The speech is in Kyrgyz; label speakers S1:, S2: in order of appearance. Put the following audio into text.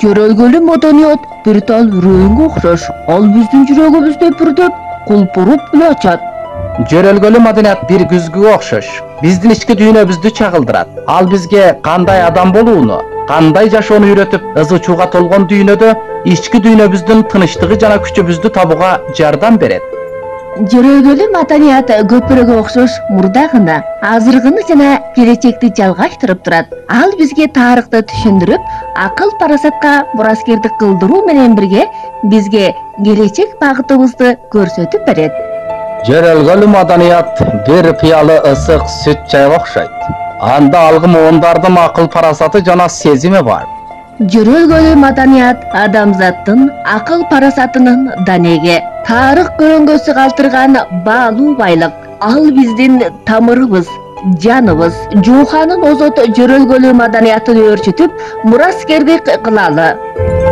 S1: Жөрөлгөлүү маданият бир тал рөңгө окшош. Ал биздин жүрөгүбүздө пүрдөп, кулпуруп эле ачат.
S2: Жөрөлгөлүү маданият бир күзгүгө окшош. Биздин ички дүйнөбүздү чагылдырат. Ал бизге кандай адам болууну, кандай жашоону үйрөтүп, ызы-чууга толгон дүйнөдө ички дүйнөбүздүн тынычтыгы жана күчүбүздү табууга жардам берет.
S1: Жөрөлгөлүү маданият көпүрөгө окшош мурдагыны, азыркыны жана келечекти жалгаштырып турат. Ал бизге тарыхты түшүндүрүп, акыл парасатка мураскердик кылдыруу менен бирге бизге келечек багытыбызды көрсөтүп берет.
S2: Жөрөлгөлүү маданият бир пыялы ысык сүт чайга окшойт. Анда алгы муундардын акыл парасаты жана сезими бар.
S1: Жөрөлгөлүү маданият адамзаттын акыл парасатынын данеги, тарых көрөңгөсү калтырган баалуу байлык. Ал биздин тамырыбыз, жаныбыз. Жууханын озот жөрөлгөлүү маданиятын өөрчүтүп, мураскердик кылалы.